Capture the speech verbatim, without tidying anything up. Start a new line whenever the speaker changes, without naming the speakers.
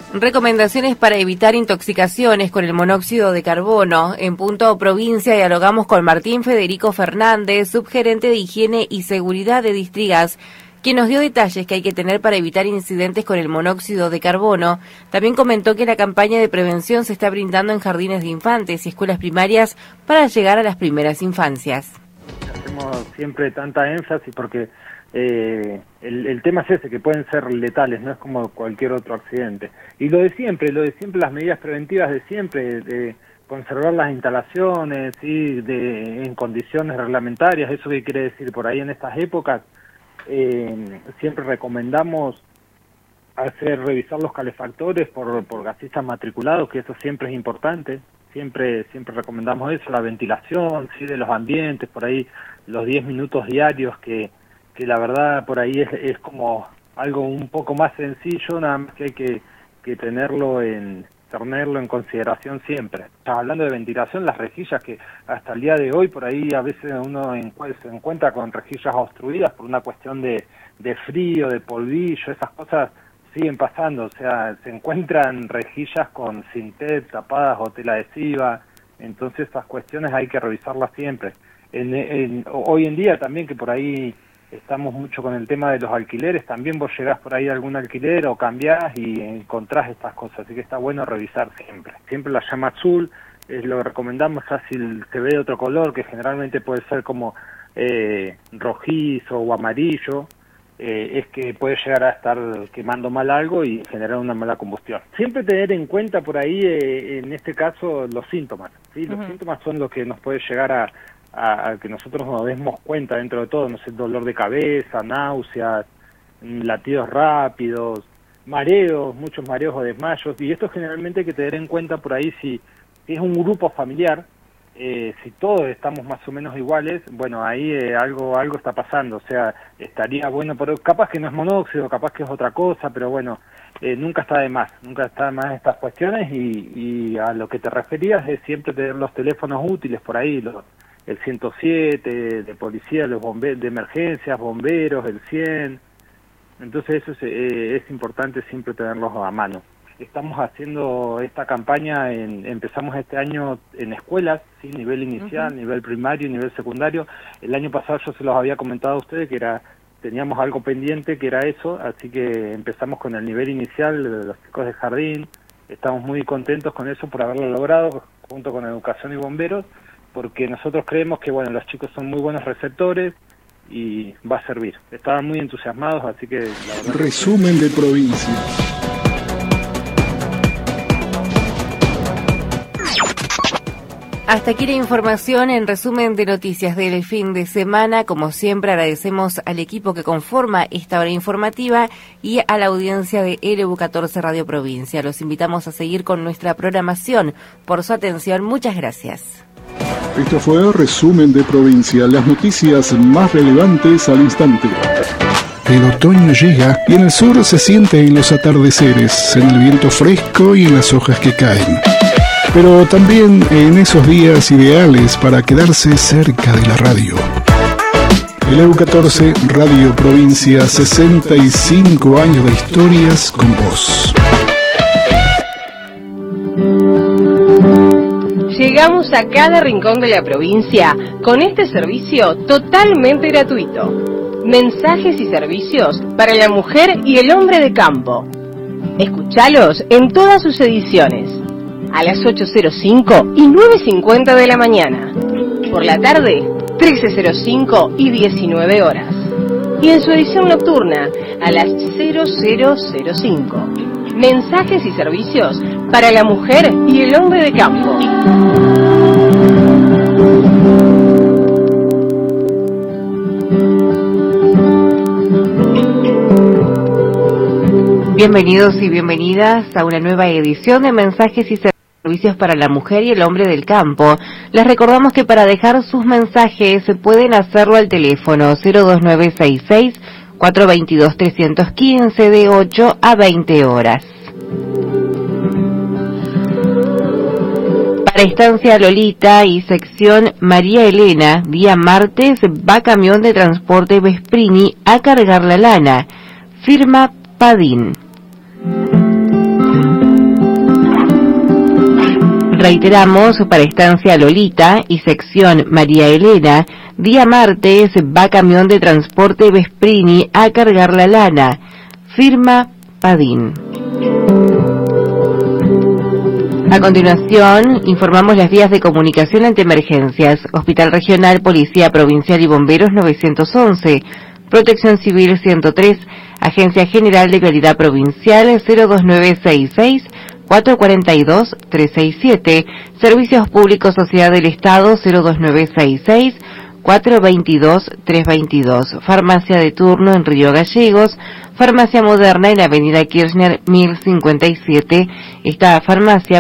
Recomendaciones para evitar intoxicaciones con el monóxido de carbono. En Punto Provincia dialogamos con Martín Federico Fernández, subgerente de Higiene y Seguridad de Distrigas, quien nos dio detalles que hay que tener para evitar incidentes con el monóxido de carbono. También comentó que la campaña de prevención se está brindando en jardines de infantes y escuelas primarias para llegar a las primeras infancias.
Hacemos siempre tanta énfasis porque eh, el, el tema es ese, que pueden ser letales, no es como cualquier otro accidente. Y lo de siempre, lo de siempre, las medidas preventivas de siempre, de conservar las instalaciones, ¿sí? de, en condiciones reglamentarias. ¿Eso qué quiere decir? Por ahí en estas épocas eh, siempre recomendamos hacer revisar los calefactores por, por gasistas matriculados, que eso siempre es importante. Siempre siempre recomendamos eso, la ventilación, sí, de los ambientes, por ahí los diez minutos diarios, que, que la verdad por ahí es, es como algo un poco más sencillo, nada más que hay que, que tenerlo en tenerlo en consideración siempre. Hablando de ventilación, las rejillas que hasta el día de hoy por ahí a veces uno se encuentra con rejillas obstruidas por una cuestión de, de frío, de polvillo, esas cosas siguen pasando, o sea, se encuentran rejillas con cintet tapadas o tela adhesiva, entonces esas cuestiones hay que revisarlas siempre. En, en, hoy en día también, que por ahí estamos mucho con el tema de los alquileres, también vos llegás por ahí a algún alquiler o cambiás y encontrás estas cosas, así que está bueno revisar siempre. Siempre la llama azul, es lo que recomendamos, ya si se ve de otro color, que generalmente puede ser como eh, rojizo o amarillo, Eh, es que puede llegar a estar quemando mal algo y generar una mala combustión. Siempre tener en cuenta por ahí, eh, en este caso, los síntomas, ¿sí? Los uh-huh. síntomas son los que nos puede llegar a, a, a que nosotros nos demos cuenta dentro de todo, no sé, dolor de cabeza, náuseas, latidos rápidos, mareos, muchos mareos o desmayos, y esto generalmente hay que tener en cuenta por ahí si, si es un grupo familiar. Eh, si todos estamos más o menos iguales, bueno, ahí eh, algo algo está pasando, o sea, estaría bueno, pero capaz que no es monóxido, capaz que es otra cosa, pero bueno, eh, nunca está de más, nunca está de más estas cuestiones, y, y a lo que te referías es siempre tener los teléfonos útiles por ahí, los, el ciento siete de policía, los bomberos de emergencias, bomberos, el cien, entonces eso es, eh, es importante siempre tenerlos a mano. Estamos haciendo esta campaña, en, empezamos este año en escuelas, ¿sí? Nivel inicial, uh-huh. nivel primario, nivel secundario. El año pasado yo se los había comentado a ustedes que era teníamos algo pendiente, que era eso, así que empezamos con el nivel inicial de los chicos de jardín. Estamos muy contentos con eso por haberlo logrado, junto con educación y bomberos, porque nosotros creemos que bueno, los chicos son muy buenos receptores y va a servir. Estaban muy entusiasmados, así que la verdad...
Resumen de provincia.
Hasta aquí la información en resumen de noticias del fin de semana. Como siempre, agradecemos al equipo que conforma esta hora informativa y a la audiencia de L U catorce Radio Provincia. Los invitamos a seguir con nuestra programación. Por su atención, muchas gracias.
Esto fue Resumen de Provincia, las noticias más relevantes al instante. El otoño llega y en el sur se siente en los atardeceres, en el viento fresco y en las hojas que caen. Pero también en esos días ideales para quedarse cerca de la radio. L U catorce Radio Provincia, sesenta y cinco años de historias con vos.
Llegamos a cada rincón de la provincia con este servicio totalmente gratuito. Mensajes y servicios para la mujer y el hombre de campo. Escuchalos en todas sus ediciones. A las ocho cero cinco y nueve cincuenta de la mañana. Por la tarde, trece cero cinco y diecinueve horas. Y en su edición nocturna, a las cero cero cero cinco. Mensajes y servicios para la mujer y el hombre de campo.
Bienvenidos y bienvenidas a una nueva edición de Mensajes y Servicios para la Mujer y el Hombre del Campo. Les recordamos que para dejar sus mensajes pueden hacerlo al teléfono cero dos nueve seis seis, cuatro dos dos, tres uno cinco de ocho a veinte horas. Para Estancia Lolita y sección María Elena, día martes va camión de transporte Vesprini a cargar la lana. Firma Padín. Reiteramos, para Estancia Lolita y sección María Elena, día martes va camión de transporte Vesprini a cargar la lana. Firma Padín. A continuación, informamos las vías de comunicación ante emergencias. Hospital Regional, Policía Provincial y Bomberos novecientos once, Protección Civil ciento tres, Agencia General de Vialidad Provincial cero dos nueve seis seis, cuatro cuatro dos, tres seis siete, Servicios Públicos Sociedad del Estado cero dos nueve seis seis, cuatro dos dos, tres dos dos, Farmacia de turno en Río Gallegos, Farmacia Moderna en Avenida Kirchner mil cincuenta y siete. Esta farmacia